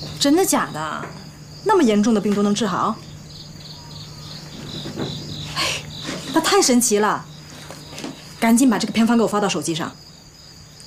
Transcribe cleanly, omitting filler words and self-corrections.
真的假的？那么严重的病都能治好？哎，那太神奇了！赶紧把这个偏方给我发到手机上。